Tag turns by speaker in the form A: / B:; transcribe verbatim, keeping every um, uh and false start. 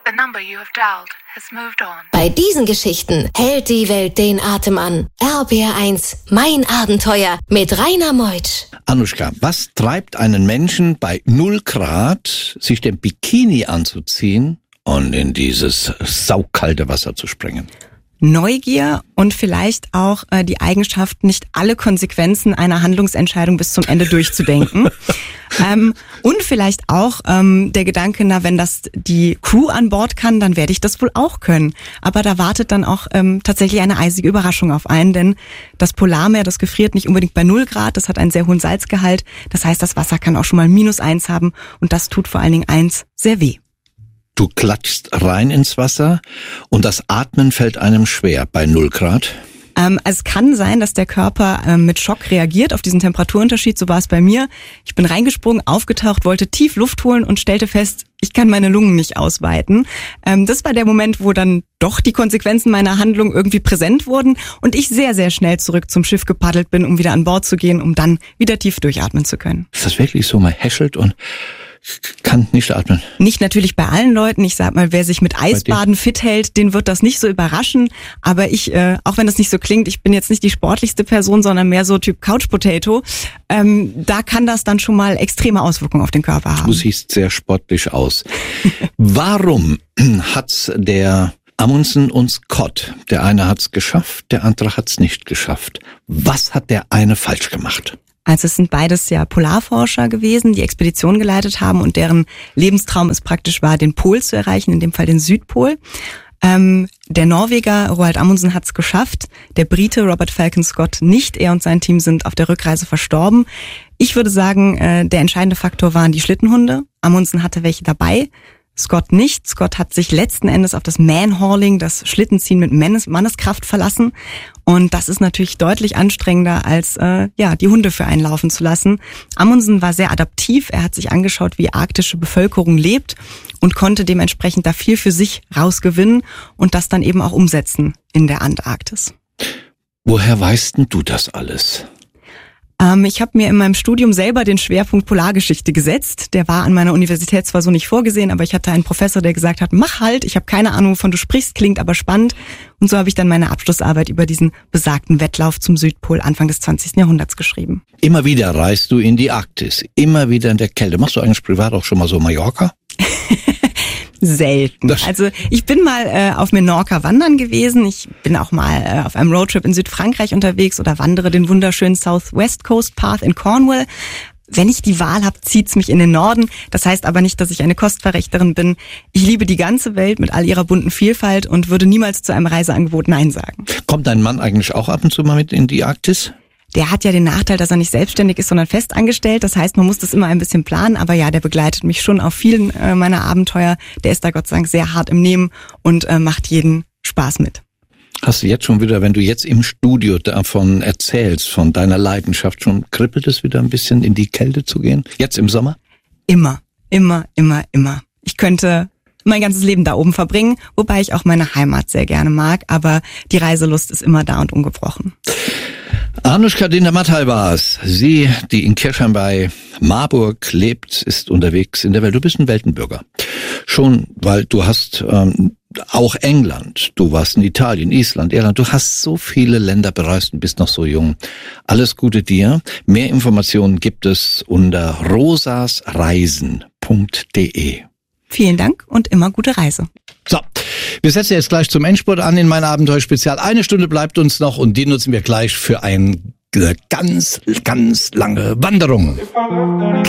A: The number you have dialed has moved on.
B: Bei diesen Geschichten hält die Welt den Atem an. R B R eins, mein Abenteuer mit Rainer Meutsch.
C: Anuschka, was treibt einen Menschen bei null Grad, sich den Bikini anzuziehen und in dieses saukalte Wasser zu springen?
D: Neugier und vielleicht auch äh, die Eigenschaft, nicht alle Konsequenzen einer Handlungsentscheidung bis zum Ende durchzudenken. ähm, und vielleicht auch ähm, der Gedanke, na, wenn das die Crew an Bord kann, dann werde ich das wohl auch können. Aber da wartet dann auch ähm, tatsächlich eine eisige Überraschung auf einen, denn das Polarmeer, das gefriert nicht unbedingt bei null Grad, das hat einen sehr hohen Salzgehalt. Das heißt, das Wasser kann auch schon mal minus eins haben und das tut vor allen Dingen eins sehr weh.
C: Du klatschst rein ins Wasser und das Atmen fällt einem schwer bei null Grad.
D: Ähm, es kann sein, dass der Körper ähm, mit Schock reagiert auf diesen Temperaturunterschied. So war es bei mir. Ich bin reingesprungen, aufgetaucht, wollte tief Luft holen und stellte fest, ich kann meine Lungen nicht ausweiten. Ähm, das war der Moment, wo dann doch die Konsequenzen meiner Handlung irgendwie präsent wurden und ich sehr, sehr schnell zurück zum Schiff gepaddelt bin, um wieder an Bord zu gehen, um dann wieder tief durchatmen zu können.
C: Ist das wirklich so? Man häschelt und kann nicht atmen?
D: Nicht natürlich bei allen Leuten. Ich sag mal, wer sich mit Eisbaden fit hält, den wird das nicht so überraschen. Aber ich, äh, auch wenn das nicht so klingt, ich bin jetzt nicht die sportlichste Person, sondern mehr so Typ Couch Potato. Ähm, da kann das dann schon mal extreme Auswirkungen auf den Körper haben.
C: Du siehst sehr sportlich aus. Warum hat's der Amundsen und Scott, der eine hat's geschafft, der andere hat's nicht geschafft? Was hat der eine falsch gemacht?
D: Also es sind beides ja Polarforscher gewesen, die Expeditionen geleitet haben und deren Lebenstraum es praktisch war, den Pol zu erreichen, in dem Fall den Südpol. Ähm, der Norweger Roald Amundsen hat es geschafft, der Brite Robert Falcon Scott nicht. Er und sein Team sind auf der Rückreise verstorben. Ich würde sagen, äh, der entscheidende Faktor waren die Schlittenhunde. Amundsen hatte welche dabei, Scott nicht. Scott hat sich letzten Endes auf das Manhauling, das Schlittenziehen mit Mannes- Manneskraft verlassen. Und das ist natürlich deutlich anstrengender, als äh, ja die Hunde für einen laufen zu lassen. Amundsen war sehr adaptiv. Er hat sich angeschaut, wie arktische Bevölkerung lebt und konnte dementsprechend da viel für sich rausgewinnen und das dann eben auch umsetzen in der Antarktis.
C: Woher weißt denn du das alles?
D: Ähm, ich habe mir in meinem Studium selber den Schwerpunkt Polargeschichte gesetzt. Der war an meiner Universität zwar so nicht vorgesehen, aber ich hatte einen Professor, der gesagt hat, mach halt, ich habe keine Ahnung, wovon du sprichst, klingt aber spannend. Und so habe ich dann meine Abschlussarbeit über diesen besagten Wettlauf zum Südpol Anfang des zwanzigsten Jahrhunderts geschrieben. Immer
C: wieder reist du in die Arktis, immer wieder in der Kälte. Machst du eigentlich privat auch schon mal so Mallorca?
D: Selten. Das also ich bin mal äh, auf Menorca wandern gewesen. Ich bin auch mal äh, auf einem Roadtrip in Südfrankreich unterwegs oder wandere den wunderschönen Southwest Coast Path in Cornwall. Wenn ich die Wahl habe, zieht's mich in den Norden. Das heißt aber nicht, dass ich eine Kostverrächterin bin. Ich liebe die ganze Welt mit all ihrer bunten Vielfalt und würde niemals zu einem Reiseangebot Nein sagen.
C: Kommt dein Mann eigentlich auch ab und zu mal mit in die Arktis?
D: Der hat ja den Nachteil, dass er nicht selbstständig ist, sondern festangestellt. Das heißt, man muss das immer ein bisschen planen. Aber ja, der begleitet mich schon auf vielen äh, meiner Abenteuer. Der ist da Gott sei Dank sehr hart im Nehmen und äh, macht jeden Spaß mit.
C: Hast du jetzt schon wieder, wenn du jetzt im Studio davon erzählst, von deiner Leidenschaft, schon kribbelt es wieder ein bisschen in die Kälte zu gehen? Jetzt im Sommer?
D: Immer, immer, immer, immer. Ich könnte mein ganzes Leben da oben verbringen, wobei ich auch meine Heimat sehr gerne mag. Aber die Reiselust ist immer da und ungebrochen.
C: Anuschka Dinter-Mattei war es. Sie, die in Kirchheim bei Marburg lebt, ist unterwegs in der Welt. Du bist ein Weltenbürger. Schon, weil du hast ähm, auch England, du warst in Italien, Island, Irland. Du hast so viele Länder bereist und bist noch so jung. Alles Gute dir. Mehr Informationen gibt es unter rosasreisen punkt de.
D: Vielen Dank und immer gute Reise.
C: So, wir setzen jetzt gleich zum Endspurt an in mein Abenteuerspezial. Eine Stunde bleibt uns noch und die nutzen wir gleich für eine ganz, ganz lange Wanderung.